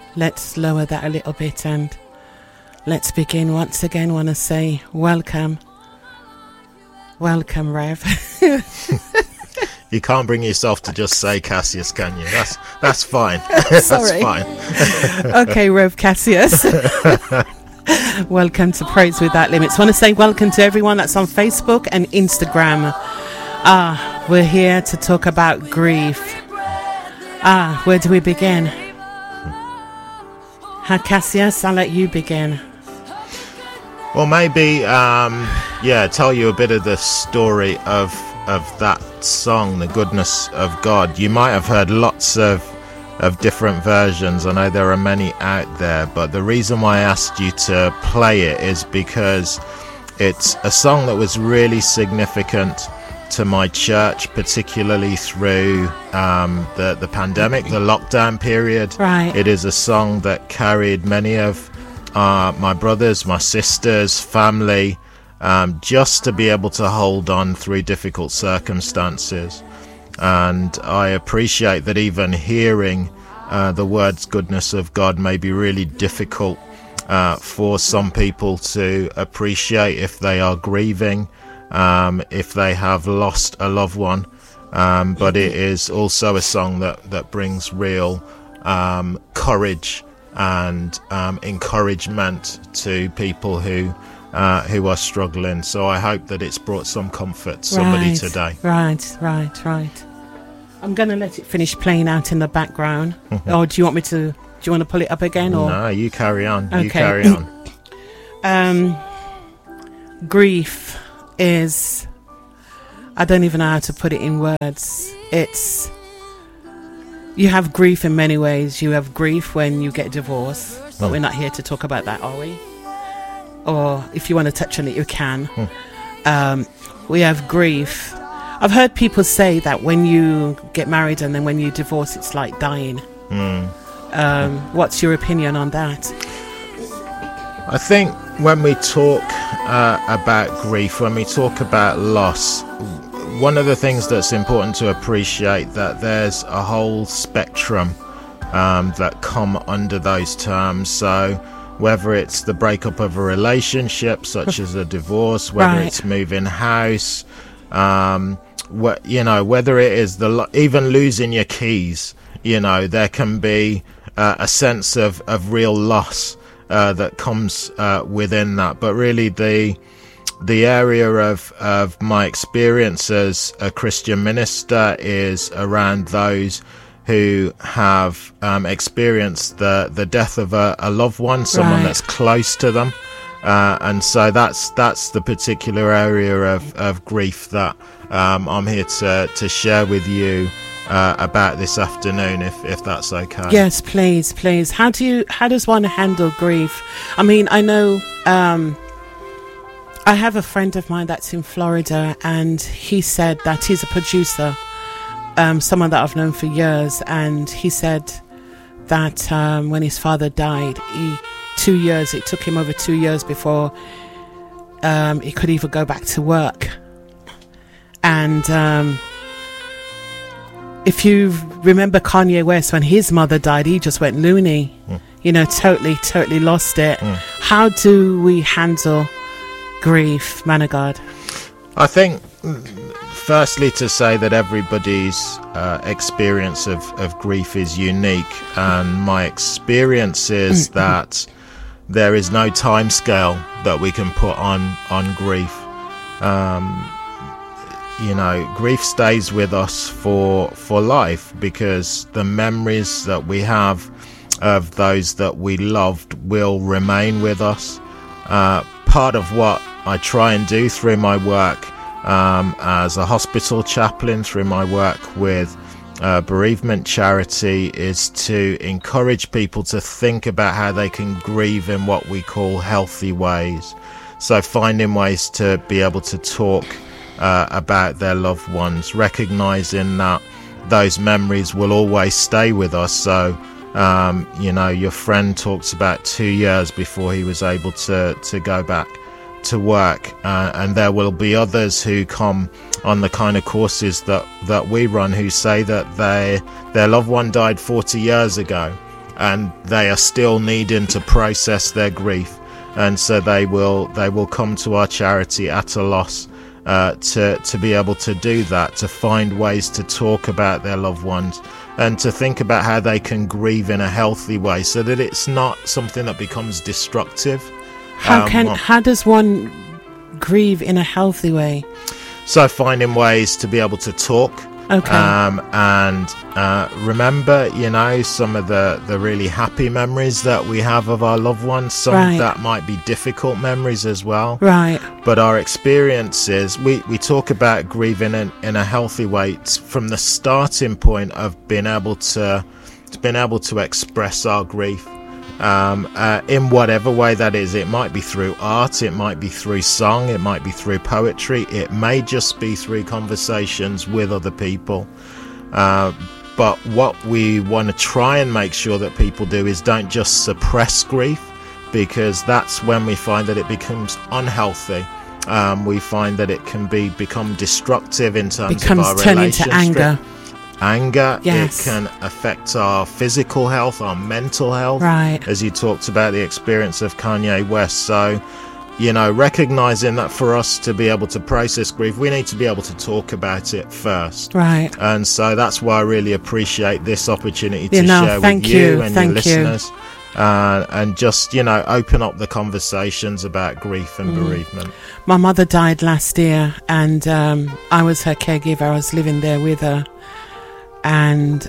let's lower that a little bit and let's begin. Once again, want to say welcome. Welcome, Rev. You can't bring yourself to just say Cassius, can you? That's fine. Sorry. That's fine. Okay, Rev Cassius. Welcome to Praise Without Limits. Want to say welcome to everyone that's on Facebook and Instagram. We're here to talk about grief. Where do we begin? Cassius, I'll let you begin. Well, maybe, tell you a bit of the story of that song, The Goodness of God. You might have heard lots of different versions. I know there are many out there, but the reason why I asked you to play it is because it's a song that was really significant to my church, particularly through the pandemic, the lockdown period. Right. It is a song that carried many of my brothers, my sisters, family, just to be able to hold on through difficult circumstances. And I appreciate that even hearing the words goodness of God may be really difficult for some people to appreciate if they are grieving, if they have lost a loved one. But it is also a song that brings real courage and encouragement to people who are struggling. So I hope that it's brought some comfort to somebody today. Right. I'm going to let it finish playing out in the background. Or do you want to pull it up again? Or? No, you carry on. Okay. You carry on. Grief is, I don't even know how to put it in words. You have grief in many ways. You have grief when you get divorced, but we're not here to talk about that, are we? Or if you want to touch on it, you can. We have grief. I've heard people say that when you get married and then when you divorce, it's like dying. What's your opinion on that? I think when we talk about grief, when we talk about loss, one of the things that's important to appreciate that there's a whole spectrum that come under those terms. So whether it's the breakup of a relationship, such as a divorce, whether it's moving house, whether it is even losing your keys, there can be a sense of real loss that comes within that. But really the area of my experience as a Christian minister is around those who have experienced the death of a loved one, someone that's close to them. And so that's the particular area of grief that I'm here to share with you about this afternoon, if that's okay. Yes, please. How does one handle grief? I mean, I know I have a friend of mine that's in Florida, and he said that he's a producer, someone that I've known for years, and he said that when his father died, it took him over 2 years before he could even go back to work. And if you remember Kanye West, when his mother died, he just went loony, totally lost it. How do we handle grief, man of God? I think firstly to say that everybody's experience of grief is unique, and my experience is that there is no time scale that we can put on grief. Grief stays with us for life, because the memories that we have of those that we loved will remain with us. Part of what I try and do through my work as a hospital chaplain, through my work with bereavement charity, is to encourage people to think about how they can grieve in what we call healthy ways. So finding ways to be able to talk about their loved ones, recognizing that those memories will always stay with us. So your friend talks about 2 years before he was able to go back to work, and there will be others who come on the kind of courses that we run who say that their loved one died 40 years ago, and they are still needing to process their grief, and so they will come to our charity at a loss to be able to do that, to find ways to talk about their loved ones and to think about how they can grieve in a healthy way so that it's not something that becomes destructive. How does one grieve in a healthy way? So finding ways to be able to talk. Okay. And remember, some of the really happy memories that we have of our loved ones. Some right. that might be difficult memories as well. Right. But our experiences, we talk about grieving in a healthy way. It's from the starting point of being able to express our grief. In whatever way that is. It might be through art, it might be through song, it might be through poetry, it may just be through conversations with other people. But what we want to try and make sure that people do is don't just suppress grief, because that's when we find that it becomes unhealthy. We find that it can become destructive in terms of our turn relationship. into anger. Yes. It can affect our physical health, our mental health, right. as you talked about the experience of Kanye West. So, recognizing that for us to be able to process grief, we need to be able to talk about it first. Right. And so that's why I really appreciate this opportunity to share with you and your listeners. And just, open up the conversations about grief and bereavement. My mother died last year, and I was her caregiver. I was living there with her. And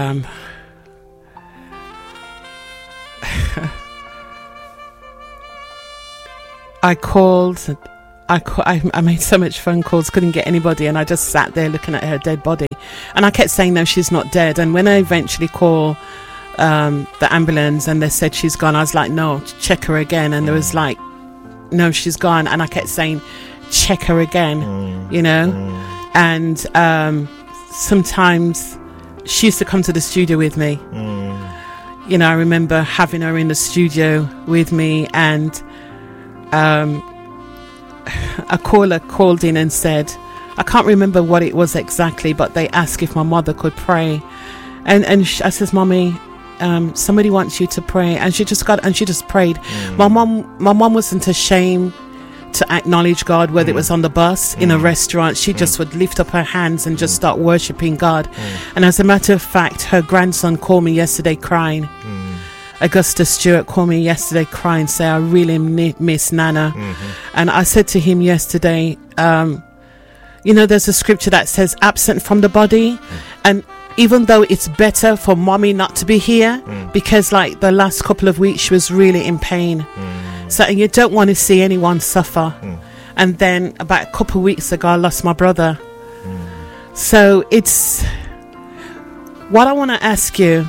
I called. I made so much phone calls, couldn't get anybody, and I just sat there looking at her dead body. And I kept saying, no, she's not dead. And when I eventually called the ambulance and they said she's gone, I was like, no, check her again. And there was like, no, she's gone. And I kept saying, check her again, And sometimes she used to come to the studio with me. I remember having her in the studio with me, and a caller called in and said, I can't remember what it was exactly, but they asked if my mother could pray, and I says, Mommy, somebody wants you to pray, and she just prayed. My mom wasn't ashamed to acknowledge God, whether it was on the bus, in a restaurant. She just would lift up her hands and just start worshipping God. And as a matter of fact, her grandson called me yesterday crying. Augustus Stewart called me yesterday crying, say, I really miss Nana. And I said to him yesterday, there's a scripture that says absent from the body. And even though it's better for mommy not to be here, because like the last couple of weeks she was really in pain. So you don't want to see anyone suffer. And then about a couple of weeks ago, I lost my brother. So it's what I want to ask you.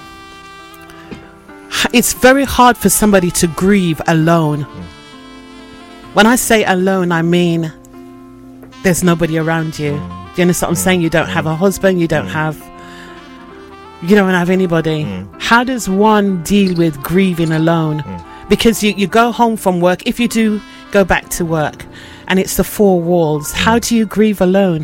It's very hard for somebody to grieve alone. When I say alone, I mean there's nobody around you. Do you understand what I'm saying? You don't have a husband. You don't have anybody. How does one deal with grieving alone? Because you go home from work, if you do go back to work, and it's the four walls, how do you grieve alone?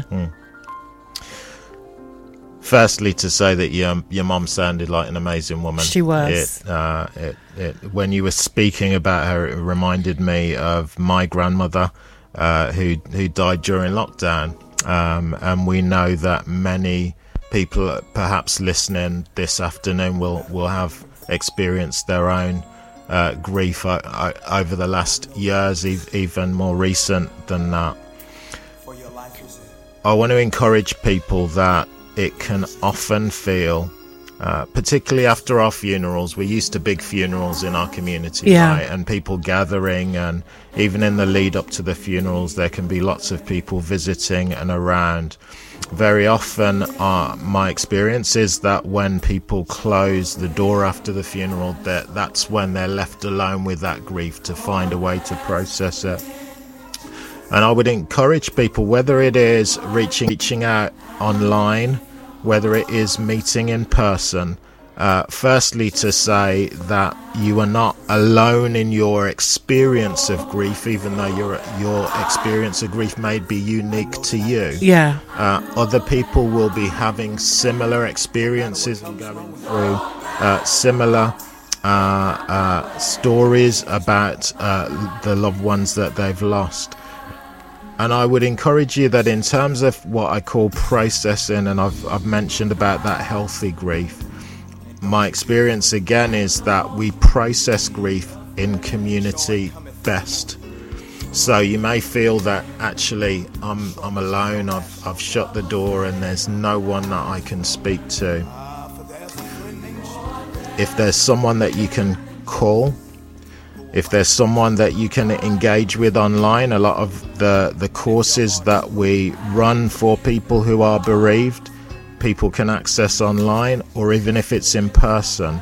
Firstly, to say that your mum sounded like an amazing woman. She was. When you were speaking about her, it reminded me of my grandmother, who died during lockdown. And we know that many people, perhaps listening this afternoon, will have experienced their own grief over the last years, even more recent than that. I want to encourage people that it can often feel, particularly after our funerals, we're used to big funerals in our community, right? And people gathering, and even in the lead up to the funerals, there can be lots of people visiting and around. Very often, my experience is that when people close the door after the funeral, that's when they're left alone with that grief to find a way to process it. And I would encourage people, whether it is reaching out online, whether it is meeting in person, firstly to say that you are not alone in your experience of grief, even though your experience of grief may be unique to you. Other people will be having similar experiences and going through similar stories about the loved ones that they've lost. And I would encourage you that in terms of what I call processing, and I've mentioned about that healthy grief, my experience again is that we process grief in community best. So you may feel that actually I'm alone, I've shut the door and there's no one that I can speak to. If there's someone that you can call, if there's someone that you can engage with online, a lot of the courses that we run for people who are bereaved, people can access online, or even if it's in person.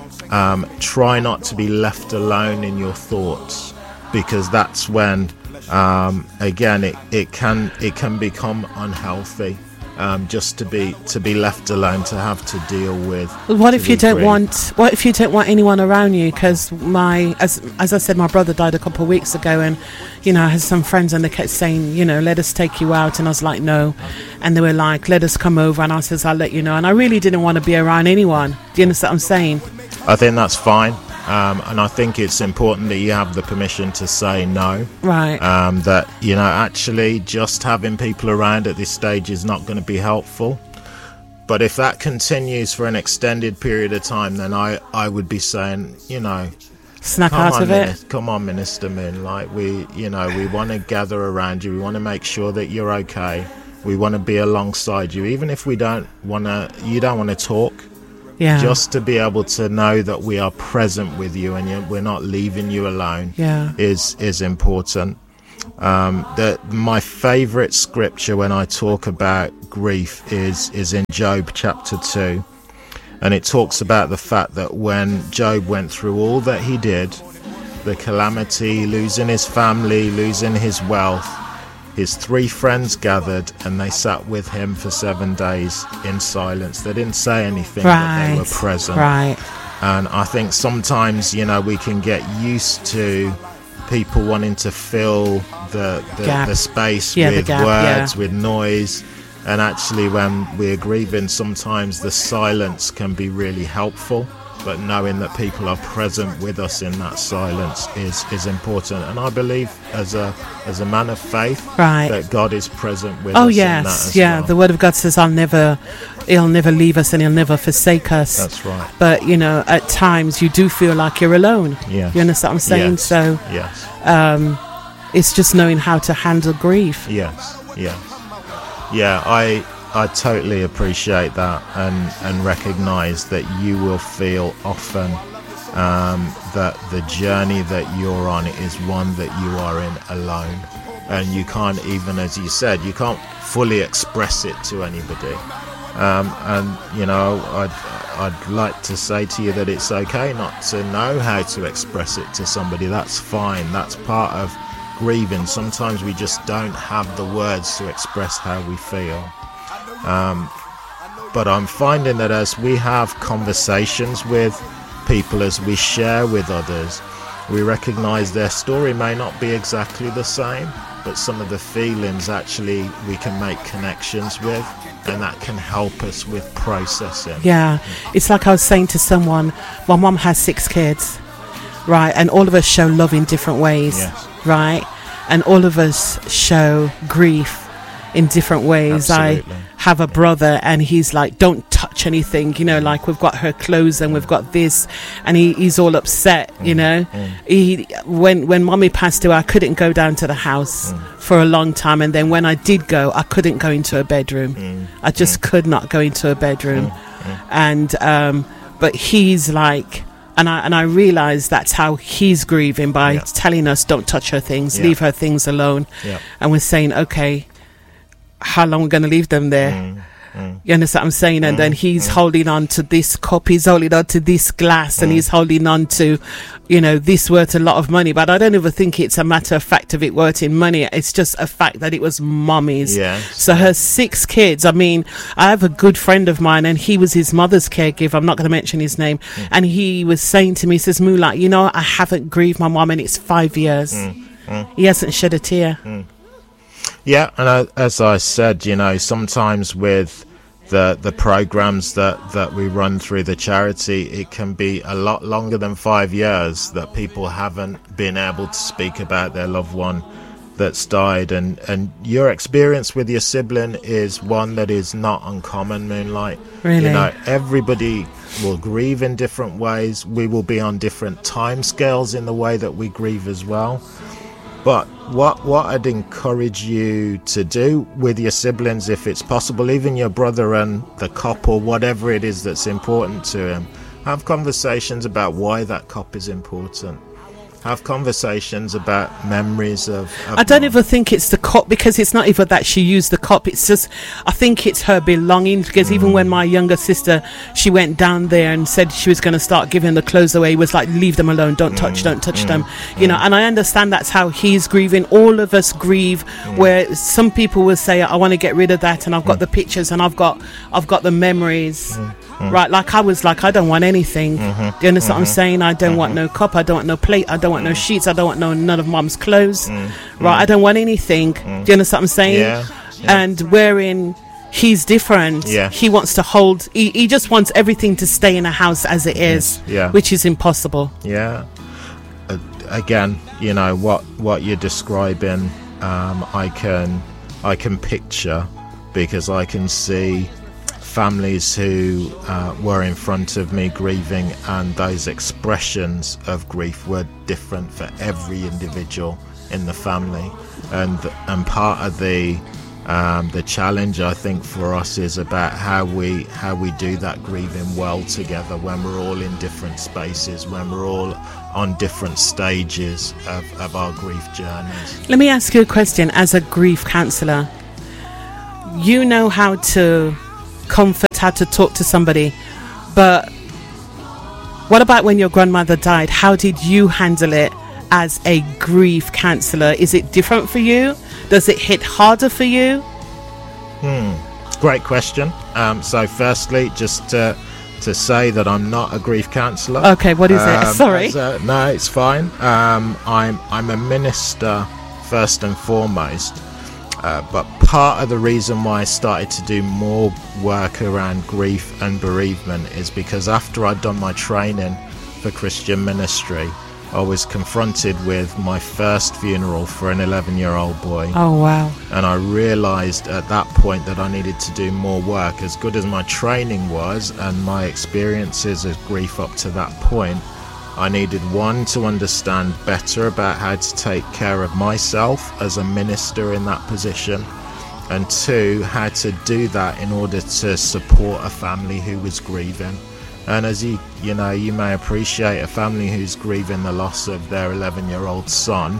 Try not to be left alone in your thoughts, because that's when again it can become unhealthy. Just to be left alone, to have to deal with. What if you don't want anyone around you? Because as I said, my brother died a couple of weeks ago, and I had some friends and they kept saying, let us take you out, and I was like, no, and they were like, let us come over, and I says, I'll let you know, and I really didn't want to be around anyone. Do you understand what I'm saying? I think that's fine. And I think it's important that you have the permission to say no. Right. That, actually just having people around at this stage is not going to be helpful. But if that continues for an extended period of time, then I would be saying, snap out of it. Come on, Minister Min. Like we want to gather around you. We want to make sure that you're okay. We want to be alongside you, even if you don't want to talk. Yeah. Just to be able to know that we are present with you and we're not leaving you alone is important. My favourite scripture when I talk about grief is in Job chapter 2. And it talks about the fact that when Job went through all that he did, the calamity, losing his family, losing his wealth, his 3 friends gathered and they sat with him for 7 days in silence. They didn't say anything, but they were present. Right. And I think sometimes, we can get used to people wanting to fill the space with words, with noise. And actually, when we're grieving, sometimes the silence can be really helpful. But knowing that people are present with us in that silence is important. And I believe as a man of faith, that God is present with us in that as well. The Word of God says, He'll never leave us and He'll never forsake us. That's right. But, at times you do feel like you're alone. Yes. You understand what I'm saying? Yes. So yes. It's just knowing how to handle grief. Yes, yes. Yeah, I totally appreciate that and recognise that you will feel often that the journey that you're on is one that you are in alone, and you can't even, as you said, you can't fully express it to anybody. I'd like to say to you that it's okay not to know how to express it to somebody. That's fine. That's part of grieving. Sometimes we just don't have the words to express how we feel. But I'm finding that as we have conversations with people, as we share with others, we recognise their story may not be exactly the same, but some of the feelings actually we can make connections with, and that can help us with processing. Yeah, it's like I was saying to someone, my mum has 6 kids, right, and all of us show love in different ways. Yes. Right, and all of us show grief in different ways. Absolutely. I have a brother and he's like, don't touch anything, like we've got her clothes and we've got this, and he's all upset. When mommy passed away, I couldn't go down to the house for a long time, and then when I did go, I couldn't go into a bedroom. I just could not go into a bedroom. And but he's like, and I realised that's how he's grieving, by telling us don't touch her things, leave her things alone. And we're saying, okay, how long are we going to leave them there? You understand what I'm saying? And then he's holding on to this cup, he's holding on to this glass, and he's holding on to, this worth a lot of money. But I don't even think it's a matter of fact of it worth in money. It's just a fact that it was mommy's. So her 6 kids, I have a good friend of mine, and he was his mother's caregiver. I'm not going to mention his name. And he was saying to me, he says, Moolah, I haven't grieved my mom, and it's 5 years. He hasn't shed a tear. Yeah, and as I said, sometimes with the programs that we run through the charity, it can be a lot longer than 5 years that people haven't been able to speak about their loved one that's died. And your experience with your sibling is one that is not uncommon, Moonlight. Really? Everybody will grieve in different ways. We will be on different time scales in the way that we grieve as well. But what I'd encourage you to do with your siblings, if it's possible, even your brother and the cop or whatever it is that's important to him, have conversations about why that cop is important. Have conversations about memories of I don't even think it's the cop, because it's not even that she used the cop. It's just, I think it's her belongings, because even when my younger sister, she went down there and said she was going to start giving the clothes away, it was like, leave them alone, don't touch them, you know. And I understand that's how he's grieving. All of us grieve, where some people will say, I want to get rid of that, and I've got the pictures and I've got the memories. Right, like I was like, I don't want anything. Do you understand what I'm saying? I don't want no cup, I don't want no plate, I don't want no sheets, I don't want none of mum's clothes. Right, I don't want anything. Do you understand what I'm saying? Yeah. And wherein he's different, he wants to hold, he just wants everything to stay in a house as it is, which is impossible. Again, you know, what you're describing, I can picture, because I can see families who were in front of me grieving, and those expressions of grief were different for every individual in the family. And part of the challenge, I think, for us is about how we do that grieving well together, when we're all in different spaces, when we're all on different stages of our grief journeys. Let me ask you a question. As a grief counsellor, you know how to comfort, how to talk to somebody, but what about when your grandmother died? How did you handle it as a grief counsellor? Is it different for you? Does it hit harder for you? Great question. So firstly, just to say that I'm not a grief counsellor. Okay, what is it? Sorry. No, it's fine. I'm a minister first and foremost. But part of the reason why I started to do more work around grief and bereavement is because after I'd done my training for Christian ministry, I was confronted with my first funeral for an 11-year-old boy. Oh, wow. And I realised at that point that I needed to do more work. As good as my training was and my experiences of grief up to that point, I needed, one, to understand better about how to take care of myself as a minister in that position, and two, how to do that in order to support a family who was grieving. And as you may appreciate, a family who's grieving the loss of their 11-year-old son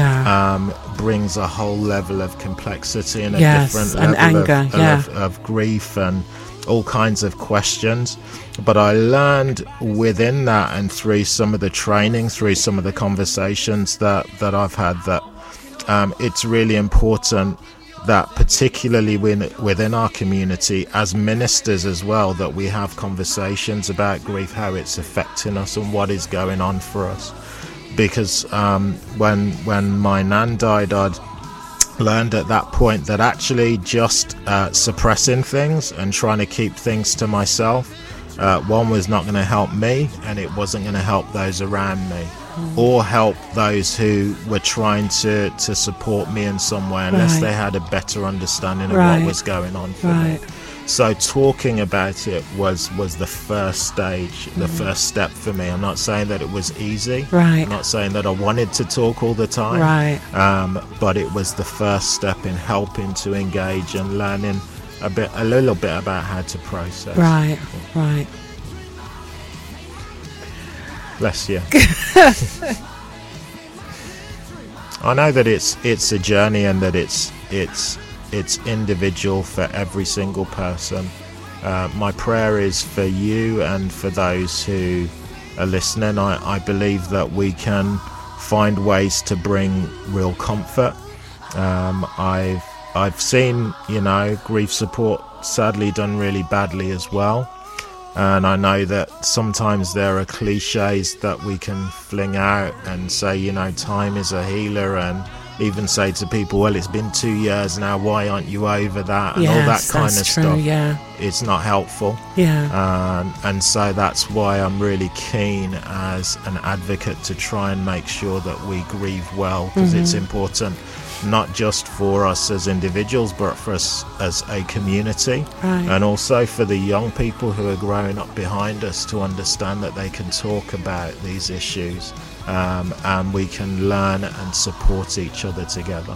brings a whole level of complexity and a different level of grief and all kinds of questions. But I learned within that, and through some of the training, through some of the conversations that I've had, that it's really important that, particularly within our community as ministers as well, that we have conversations about grief, how it's affecting us and what is going on for us. Because when my nan died, I'd learned at that point that actually just suppressing things and trying to keep things to myself, one, was not going to help me, and it wasn't going to help those around me, or help those who were trying to support me in some way, unless they had a better understanding of what was going on for me. So talking about it was the first stage, the first step for me. I'm not saying that it was easy. I'm not saying that I wanted to talk all the time. But it was the first step in helping to engage and learning a little bit about how to process. Right. Bless you. I know that it's a journey, and that it's individual for every single person. My prayer is for you and for those who are listening. I believe that we can find ways to bring real comfort. I've seen, grief support sadly done really badly as well. And I know that sometimes there are cliches that we can fling out and say, time is a healer, and even say to people, well, it's been 2 years now, why aren't you over that, and all that kind of stuff. It's not helpful. And so that's why I'm really keen as an advocate to try and make sure that we grieve well, because it's important not just for us as individuals, but for us as a community, and also for the young people who are growing up behind us to understand that they can talk about these issues, and we can learn and support each other together.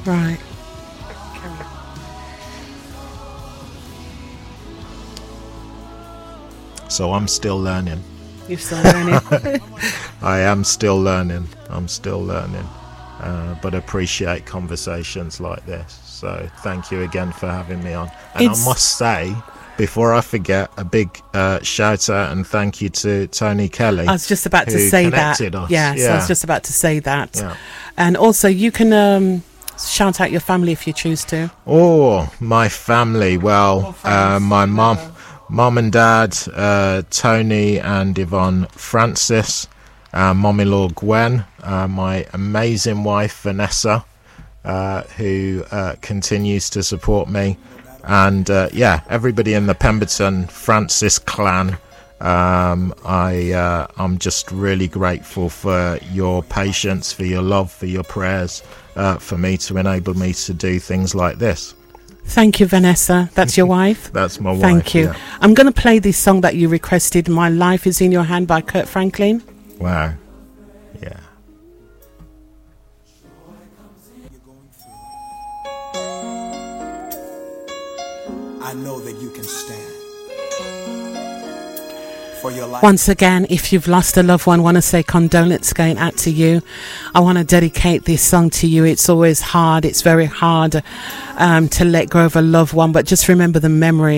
So I'm still learning. You're still learning. I am still learning. I'm still learning. But appreciate conversations like this. So thank you again for having me on. And I must say, before I forget, a big shout out and thank you to Tony Kelly. I was just about to say that. I was just about to say that. And also, you can shout out your family if you choose to. Oh, my family. Well, my mum and dad, Tony and Yvonne Francis. Mum-in-law Gwen, my amazing wife Vanessa, who continues to support me, and everybody in the Pemberton Francis clan. I'm just really grateful for your patience, for your love, for your prayers, for me to enable me to do things like this. Thank you, Vanessa. That's your wife? That's my wife. Thank you. I'm going to play this song that you requested, My Life Is in Your Hand by Kirk Franklin. Wow. Yeah. I know that you can stand for your life. Once again, if you've lost a loved one, I want to say condolence going out to you. I want to dedicate this song to you. It's always hard. It's very hard to let go of a loved one, but just remember the memory